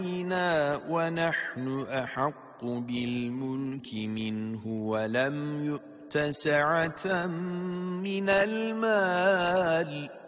علينا ونحن أحق بالملك منه ولم يؤت سعة من المال